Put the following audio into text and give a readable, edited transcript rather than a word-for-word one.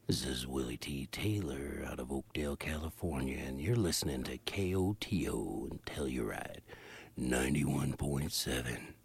This is Willie T. Taylor out of Oakdale, California, and you're listening to KOTO and Telluride 91.7.